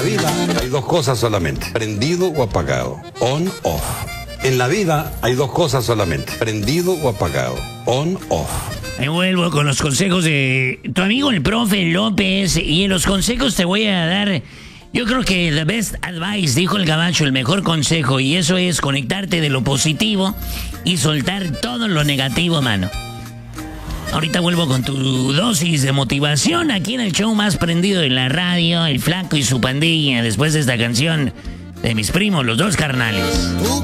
vida hay dos cosas solamente, prendido o apagado, on, off. En la vida hay dos cosas solamente, prendido o apagado, on, off. Ahí vuelvo con los consejos de tu amigo el profe López. Y en los consejos te voy a dar, yo creo que the best advice, dijo el gabacho, el mejor consejo. Y eso es conectarte de lo positivo y soltar todo lo negativo, mano. Ahorita vuelvo con tu dosis de motivación aquí en el show más prendido de la radio, El Flaco y su pandilla, después de esta canción de mis primos, los dos carnales.